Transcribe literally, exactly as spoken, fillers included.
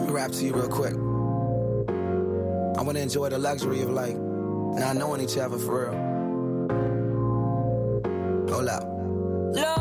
Rap to you real quick. I want to enjoy the luxury of like not knowing each other for real. Hold up.